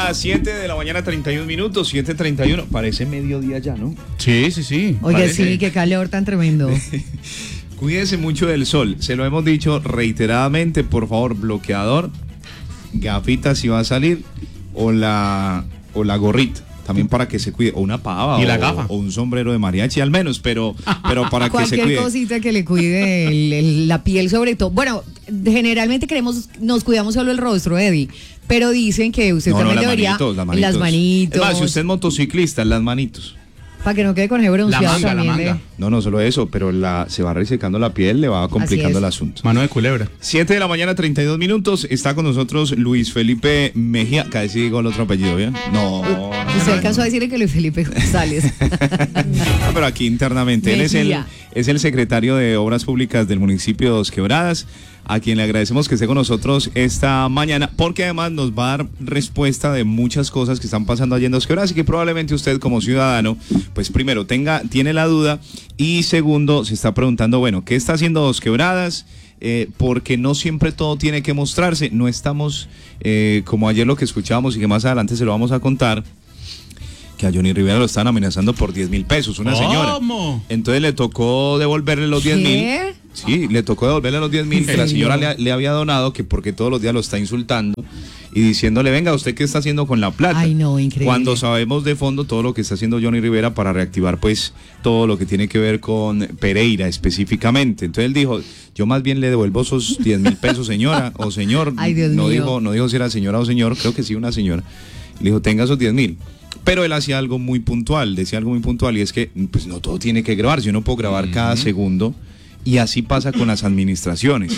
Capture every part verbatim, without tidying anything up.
las siete de la mañana, treinta y un minutos, siete treinta y uno. Parece mediodía ya, ¿no? Sí, sí, sí. Oye, parece. sí, qué calor tan tremendo. Cuídense mucho del sol. Se lo hemos dicho reiteradamente. Por favor, bloqueador, gafitas si va a salir, o la, o la gorrita. También para que se cuide, o una pava y o, la gafa. o un sombrero de mariachi al menos, pero, pero para que se Cualquier cuide. cosita que le cuide el- el- la piel sobre todo. Bueno, generalmente queremos, nos cuidamos solo el rostro, Eddie, pero dicen que usted No, no, también las debería manitos, las manitos. las manitos, Es más, si usted es motociclista, las manitos. para que no quede con ese bronceado La manga, la también. manga. de- No, no solo eso, pero la, se va resecando la piel, le va complicando es. el asunto. Mano de culebra. siete de la mañana, treinta y dos minutos. Está con nosotros Luis Felipe Mejía. Casi digo el otro apellido, ¿bien? No. no, Usted no, alcanzó no. a decirle que Luis Felipe González. Ah, pero aquí internamente. Él es el, Mejía. es el secretario de Obras Públicas del municipio de Dos Quebradas, a quien le agradecemos que esté con nosotros esta mañana, porque además nos va a dar respuesta de muchas cosas que están pasando allí en Dos Quebradas y que probablemente usted como ciudadano, pues primero tenga, tiene la duda y segundo se está preguntando, bueno, ¿qué está haciendo Dos Quebradas? Eh, porque no siempre todo tiene que mostrarse, no estamos eh, como ayer lo que escuchábamos y que más adelante se lo vamos a contar, que a Johnny Rivera lo están amenazando por diez mil pesos, una señora. ¿Cómo? Entonces le tocó devolverle los diez mil. ¿Qué? Sí, le tocó devolverle los diez mil que la serio? señora le, le había donado, que porque todos los días lo está insultando y diciéndole, venga, ¿usted qué está haciendo con la plata? Ay, no, increíble. Cuando sabemos de fondo todo lo que está haciendo Johnny Rivera para reactivar pues todo lo que tiene que ver con Pereira específicamente. Entonces él dijo, yo más bien le devuelvo esos diez mil pesos, señora o señor. Ay, Dios no mío. dijo, no dijo si era señora o señor, creo que sí una señora. Le dijo, tenga esos diez mil. Pero él hacía algo muy puntual, decía algo muy puntual y es que pues no todo tiene que grabarse, yo no puedo grabar uh-huh. cada segundo y así pasa con las administraciones.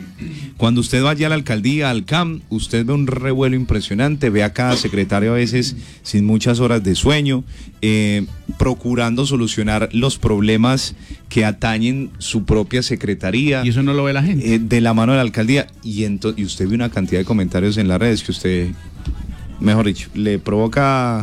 Cuando usted vaya a la alcaldía, al C A M, usted ve un revuelo impresionante, ve a cada secretario a veces sin muchas horas de sueño, eh, procurando solucionar los problemas que atañen su propia secretaría. Y eso no lo ve la gente. Eh, de la mano de la alcaldía y, ento- y usted ve una cantidad de comentarios en las redes que usted, mejor dicho, le provoca...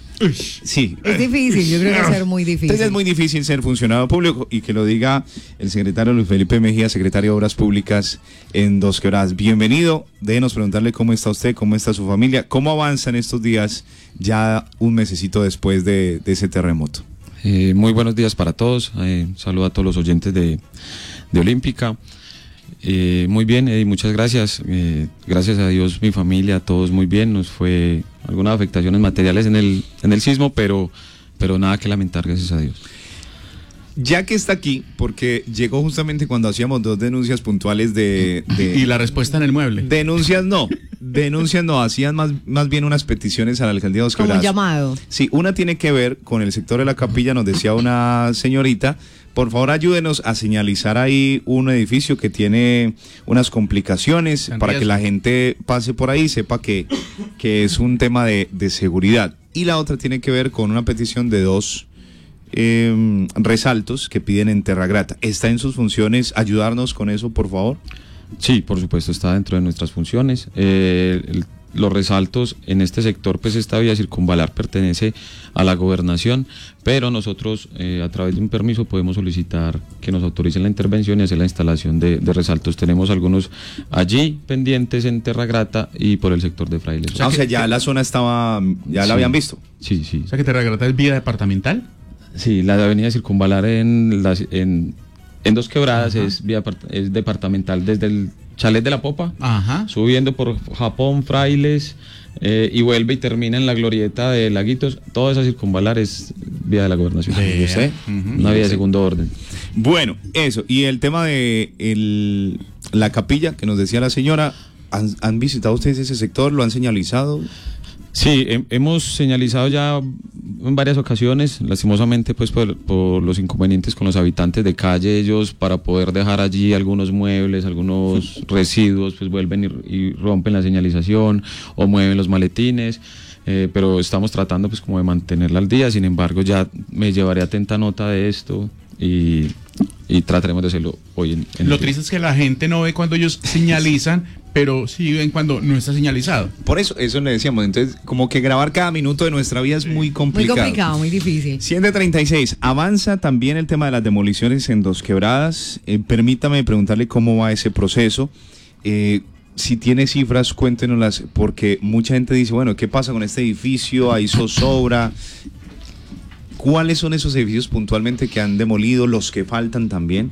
Sí. Es difícil, yo creo que va a ser muy difícil. Entonces es muy difícil ser funcionario público y que lo diga el secretario Luis Felipe Mejía, secretario de Obras Públicas en Dos Quebradas. Bienvenido, déjenos preguntarle cómo está usted, cómo está su familia, cómo avanzan estos días ya un mesecito después de, de ese terremoto. Eh, muy buenos días para todos, eh, saludo a todos los oyentes de, de Olímpica. Eh, muy bien, Eddie, muchas gracias. Eh, gracias a Dios, mi familia, todos muy bien. Nos fue algunas afectaciones materiales en el, en el sismo, pero, pero nada que lamentar, gracias a Dios. Ya que está aquí, porque llegó justamente cuando hacíamos dos denuncias puntuales de... de y la respuesta en el mueble. Denuncias no, denuncias no, hacían más, más bien unas peticiones a la alcaldía de Dos Como un Quebradas. llamado. Sí, una tiene que ver con el sector de la capilla, nos decía una señorita, por favor ayúdenos a señalizar ahí un edificio que tiene unas complicaciones En para riesgo. que la gente pase por ahí y sepa que, que es un tema de, de seguridad. Y la otra tiene que ver con una petición de dos eh, resaltos que piden en Terra Grata. ¿Está en sus funciones ayudarnos con eso, por favor? Sí, por supuesto, está dentro de nuestras funciones. Eh, el- los resaltos en este sector, pues esta vía circunvalar pertenece a la gobernación, pero nosotros eh, a través de un permiso podemos solicitar que nos autoricen la intervención y hacer la instalación de, de resaltos. Tenemos algunos allí pendientes en Terra Grata y por el sector de Frailes. O sea, o sea ya la zona estaba, ya Sí. la habían visto. Sí, sí. O sea que Terra Grata es vía departamental. Sí, la avenida circunvalar en, las, en, en Dos Quebradas Ajá. es, vía, part- es departamental desde el Chalet de la Popa, Ajá. subiendo por Japón, Frailes, eh, y vuelve y termina en la glorieta de Laguitos. Toda esa circunvalar es vía de la gobernación. Vea. Yo sé, Ujú. una vía Yo de sé. segundo orden. Bueno, eso. Y el tema de el, la capilla que nos decía la señora, ¿han, han visitado ustedes ese sector? ¿Lo han señalizado? Sí, he- hemos señalizado ya en varias ocasiones, lastimosamente pues por, por los inconvenientes con los habitantes de calle, ellos para poder dejar allí algunos muebles, algunos residuos, pues vuelven y, y rompen la señalización o mueven los maletines, eh, pero estamos tratando pues como de mantenerla al día. Sin embargo, ya me llevaré atenta nota de esto y, y trataremos de hacerlo hoy en, en Lo el día. triste es que la gente no ve cuando ellos señalizan, pero sí ven cuando no está señalizado. Por eso, eso le decíamos. Entonces, como que grabar cada minuto de nuestra vida es muy Muy complicado. complicado, muy difícil. siete treinta y seis. Avanza también el tema de las demoliciones en Dos Quebradas. Eh, permítame preguntarle cómo va ese proceso. Eh, si tiene cifras, cuéntenoslas, porque mucha gente dice, bueno, ¿qué pasa con este edificio? Hay zozobra. ¿Cuáles son esos edificios puntualmente que han demolido, los que faltan también?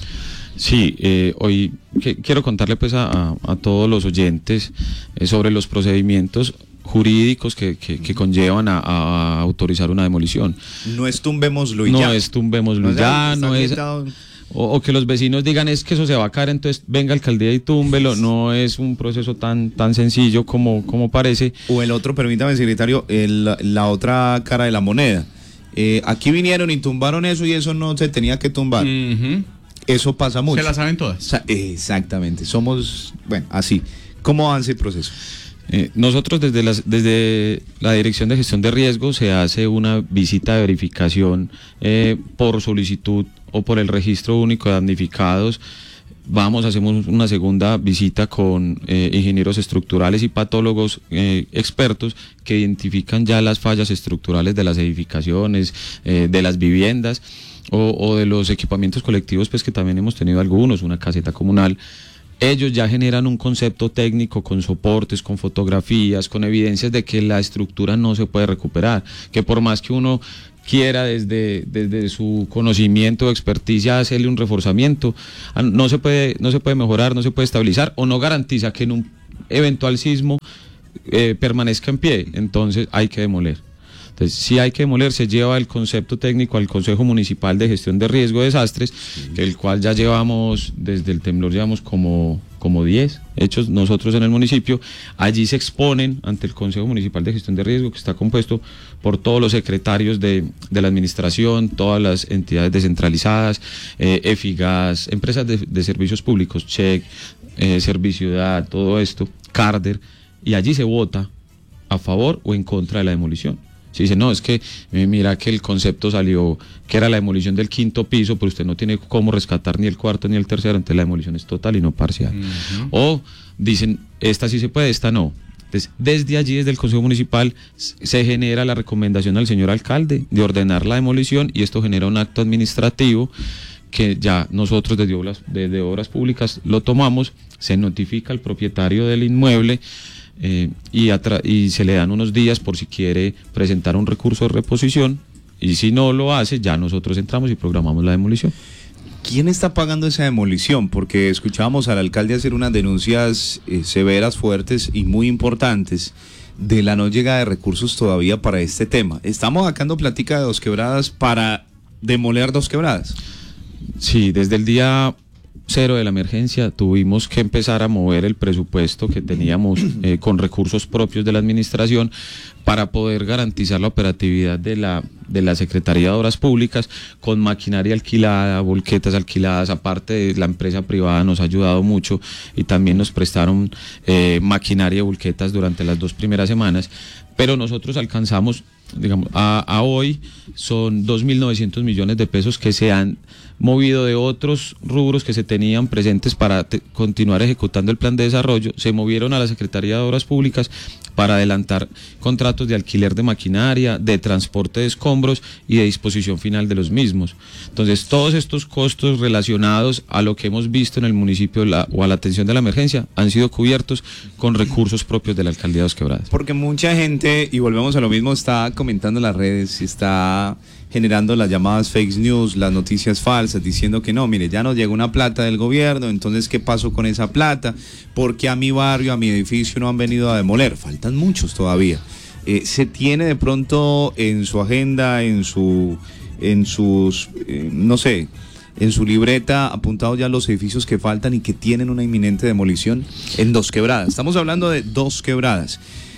Sí, eh, hoy que, quiero contarle pues a, a, a todos los oyentes eh, sobre los procedimientos jurídicos que, que, que conllevan a, a autorizar una demolición. No es tumbémoslo y no ya. No es tumbémoslo y ya, no es... O, o que los vecinos digan es que eso se va a caer, entonces venga alcaldía y túmbelo. No es un proceso tan tan sencillo como, como parece. O el otro, permítame, secretario, el, la otra cara de la moneda. Eh, aquí vinieron y tumbaron eso y eso no se tenía que tumbar. Uh-huh. Eso pasa mucho. Se la saben todas. O sea, exactamente. Somos, bueno, así. ¿Cómo avanza el proceso? Eh, nosotros desde, las, desde la Dirección de Gestión de Riesgo se hace una visita de verificación eh, por solicitud o por el Registro Único de Damnificados. Vamos, hacemos una segunda visita con eh, ingenieros estructurales y patólogos eh, expertos que identifican ya las fallas estructurales de las edificaciones, eh, de las viviendas o, o de los equipamientos colectivos, pues que también hemos tenido algunos, una caseta comunal. Ellos ya generan un concepto técnico con soportes, con fotografías, con evidencias de que la estructura no se puede recuperar, que por más que uno quiera desde, desde su conocimiento o experticia hacerle un reforzamiento, no se puede, no se puede mejorar, no se puede estabilizar o no garantiza que en un eventual sismo eh, permanezca en pie, entonces hay que demoler. Entonces, si hay que demoler, se lleva el concepto técnico al Consejo Municipal de Gestión de Riesgo de Desastres, sí. El cual ya llevamos, desde el temblor llevamos como, como diez hechos nosotros en el municipio. Allí se exponen ante el Consejo Municipal de Gestión de Riesgo, que está compuesto por todos los secretarios de, de la administración, todas las entidades descentralizadas, eh, EFIGAS, empresas de, de servicios públicos, Check, eh, Serviciudad, todo esto, Carder, y allí se vota a favor o en contra de la demolición. Si dice, no, es que eh, mira que el concepto salió, que era la demolición del quinto piso, pero usted no tiene cómo rescatar ni el cuarto ni el tercero, entonces la demolición es total y no parcial. Uh-huh. O dicen, esta sí se puede, esta no. Entonces, desde allí, desde el Consejo Municipal, se genera la recomendación al señor alcalde de ordenar la demolición y esto genera un acto administrativo que ya nosotros desde obras, desde obras públicas lo tomamos, se notifica al propietario del inmueble, Eh, y, y se le dan unos días por si quiere presentar un recurso de reposición, y si no lo hace, ya nosotros entramos y programamos la demolición. ¿Quién está pagando esa demolición? Porque escuchábamos al alcalde hacer unas denuncias eh, severas, fuertes y muy importantes de la no llegada de recursos todavía para este tema. Estamos sacando plática de Dos Quebradas para demoler Dos Quebradas. Sí, desde el día cero de la emergencia tuvimos que empezar a mover el presupuesto que teníamos eh, con recursos propios de la administración para poder garantizar la operatividad de la, de la Secretaría de Obras Públicas con maquinaria alquilada, volquetas alquiladas. Aparte de la empresa privada nos ha ayudado mucho y también nos prestaron eh, maquinaria y volquetas durante las dos primeras semanas, pero nosotros alcanzamos, digamos, a, a hoy son dos mil novecientos millones de pesos que se han movido de otros rubros que se tenían presentes para te, continuar ejecutando el plan de desarrollo, se movieron a la Secretaría de Obras Públicas para adelantar contratos de alquiler de maquinaria, de transporte de escombros y de disposición final de los mismos. Entonces, todos estos costos relacionados a lo que hemos visto en el municipio la, o a la atención de la emergencia han sido cubiertos con recursos propios de la Alcaldía de Dos Quebradas. Porque mucha gente, y volvemos a lo mismo, está comentando en las redes, está generando las llamadas fake news, las noticias falsas, diciendo que no, mire, ya nos llegó una plata del gobierno, entonces ¿qué pasó con esa plata? ¿Por qué a mi barrio, a mi edificio no han venido a demoler? Faltan muchos todavía. Eh, ¿Se tiene de pronto en su agenda, en su, en sus, eh, no sé, en su libreta apuntados ya los edificios que faltan y que tienen una inminente demolición en Dos Quebradas? Estamos hablando de Dos Quebradas.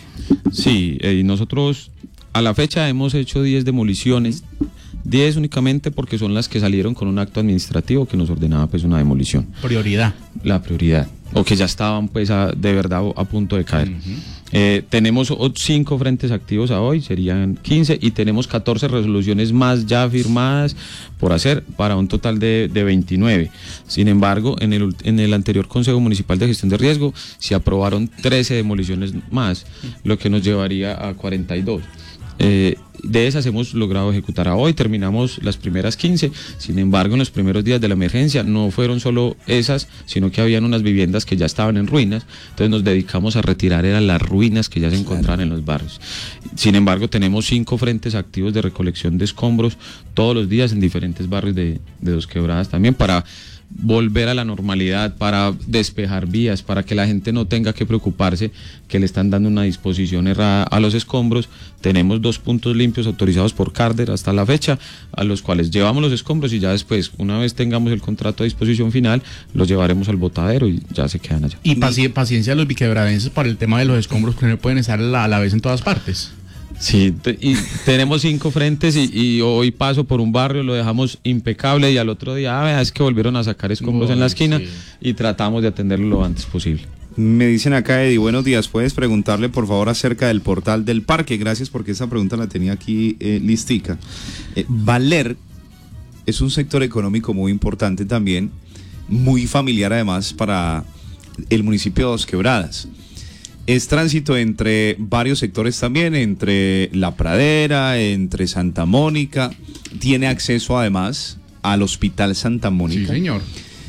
Sí, eh, nosotros a la fecha hemos hecho diez demoliciones, diez únicamente porque son las que salieron con un acto administrativo que nos ordenaba pues una demolición. Prioridad. La prioridad, o que ya estaban pues a, de verdad a punto de caer. Uh-huh. Eh, tenemos cinco frentes activos a hoy, serían quince, y tenemos catorce resoluciones más ya firmadas por hacer para un total de, de veintinueve. Sin embargo, en el, en el anterior Consejo Municipal de Gestión de Riesgo se aprobaron trece demoliciones más, lo que nos llevaría a cuarenta y dos. Eh, de esas hemos logrado ejecutar a hoy, terminamos las primeras quince, sin embargo en los primeros días de la emergencia no fueron solo esas, sino que habían unas viviendas que ya estaban en ruinas, entonces nos dedicamos a retirar eran las ruinas que ya se encontraban en los barrios. Sin embargo tenemos cinco frentes activos de recolección de escombros todos los días en diferentes barrios de, de Dos Quebradas también, para volver a la normalidad, para despejar vías, para que la gente no tenga que preocuparse que le están dando una disposición errada a los escombros. Tenemos dos puntos limpios autorizados por Carder hasta la fecha, a los cuales llevamos los escombros y ya después, una vez tengamos el contrato a disposición final, los llevaremos al botadero y ya se quedan allá. Y paci- paciencia de los biquebradenses para el tema de los escombros, que no pueden estar a la, a la vez en todas partes. Sí, te, y tenemos cinco frentes y, y hoy paso por un barrio, lo dejamos impecable y al otro día, ah, es que volvieron a sacar escombros en la esquina, sí, y tratamos de atenderlo lo antes posible. Me dicen acá, Eddie, buenos días, ¿puedes preguntarle por favor acerca del portal del parque? Gracias, porque esa pregunta la tenía aquí eh, listica. Eh, Valer es un sector económico muy importante también, muy familiar además para el municipio de Dos Quebradas. Es tránsito entre varios sectores también, entre La Pradera, entre Santa Mónica. Tiene acceso además al Hospital Santa Mónica. Sí, señor.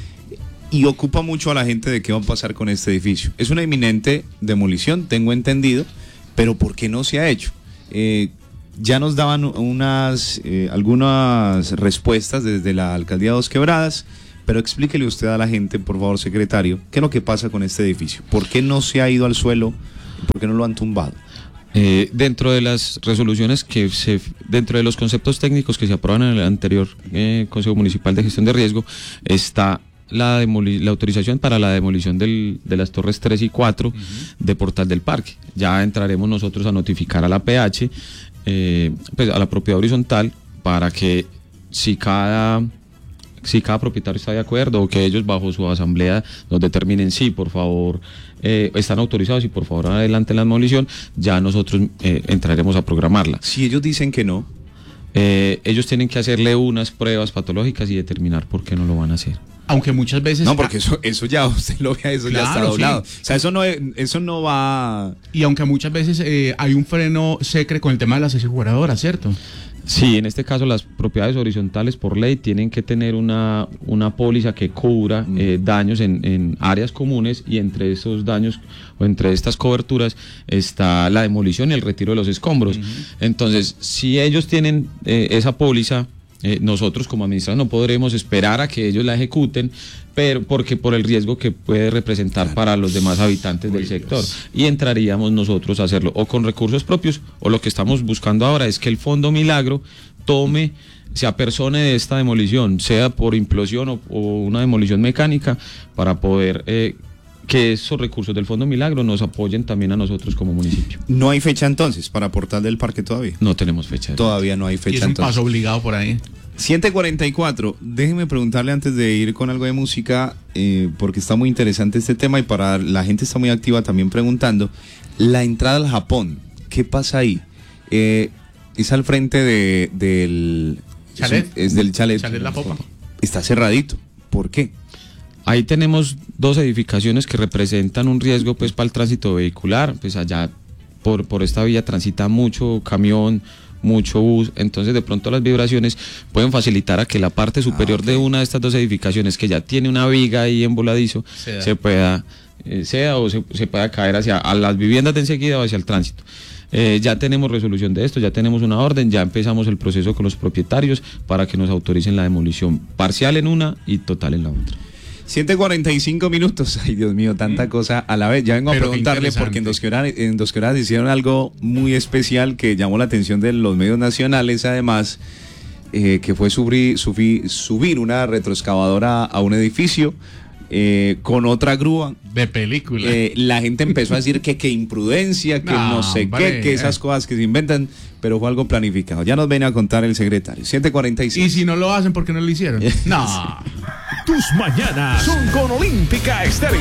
Y ocupa mucho a la gente de qué va a pasar con este edificio. Es una inminente demolición, tengo entendido, pero ¿por qué no se ha hecho? Eh, ya nos daban unas eh, algunas respuestas desde la Alcaldía de Dos Quebradas, pero explíquele usted a la gente, por favor, secretario, qué es lo que pasa con este edificio. ¿Por qué no se ha ido al suelo? ¿Por qué no lo han tumbado? Eh, dentro de las resoluciones que se, dentro de los conceptos técnicos que se aprueban en el anterior eh, Consejo Municipal de Gestión de Riesgo, está la, demoli- la autorización para la demolición del, de las torres tres y cuatro uh-huh. de Portal del Parque. Ya entraremos nosotros a notificar a la P H, eh, pues a la propiedad horizontal, para que si cada... si cada propietario está de acuerdo, o que ellos bajo su asamblea nos determinen sí, por favor, eh, están autorizados y por favor adelante la demolición, ya nosotros eh, entraremos a programarla. Si ellos dicen que no, eh, ellos tienen que hacerle unas pruebas patológicas y determinar por qué no lo van a hacer. Aunque muchas veces... No, porque eso, eso ya, usted lo ve, eso claro, ya está doblado. Sí. O sea, eso no, eso no va... Y aunque muchas veces eh, hay un freno secre con el tema de las aseguradoras, ¿cierto? Sí, en este caso las propiedades horizontales por ley tienen que tener una, una póliza que cubra mm. eh, daños en, en áreas comunes, y entre esos daños o entre estas coberturas está la demolición y el retiro de los escombros. Mm-hmm. Entonces, si ellos tienen eh, esa póliza, eh, nosotros como administración no podremos esperar a que ellos la ejecuten, pero porque por el riesgo que puede representar claro. para los demás habitantes Uy, del sector. Dios. Y entraríamos nosotros a hacerlo o con recursos propios, o lo que estamos buscando ahora es que el Fondo Milagro tome, se apersone de esta demolición, sea por implosión o, o una demolición mecánica, para poder eh, que esos recursos del Fondo Milagro nos apoyen también a nosotros como municipio. ¿No hay fecha entonces para Portal del Parque todavía? No tenemos fecha. Todavía no hay fecha. Y es un entonces. paso obligado por ahí. siete cuarenta y cuatro, déjenme preguntarle antes de ir con algo de música, eh, porque está muy interesante este tema y para la gente está muy activa también preguntando, la entrada al Japón, ¿qué pasa ahí? Eh, es al frente de, del... Chalet. Es, es del chalet. Chalet La Popa. Está cerradito, ¿por qué? Ahí tenemos dos edificaciones que representan un riesgo pues para el tránsito vehicular, pues allá por, por esta vía transita mucho camión, mucho bus, entonces de pronto las vibraciones pueden facilitar a que la parte superior ah, okay. de una de estas dos edificaciones, que ya tiene una viga ahí en voladizo, sea. se pueda eh, sea o se, se pueda caer hacia a las viviendas de enseguida o hacia el tránsito. Eh, ya tenemos resolución de esto, ya tenemos una orden, ya empezamos el proceso con los propietarios para que nos autoricen la demolición parcial en una y total en la otra. siete cuarenta y cinco minutos, ay Dios mío, tanta ¿Mm? cosa a la vez. Ya vengo Pero a preguntarle porque en Dos Quebradas, en Dos Quebradas hicieron algo muy especial que llamó la atención de los medios nacionales, además, eh, que fue subir, subir, subir una retroexcavadora a un edificio eh, con otra grúa. De película. Eh, la gente empezó a decir que qué imprudencia, que no, no sé vale, qué, que esas eh. cosas que se inventan, pero fue algo planificado. Ya nos viene a contar el secretario. siete cuarenta y seis. Y si no lo hacen, ¿por qué no lo hicieron? No. Tus mañanas son con Olímpica Estéreo.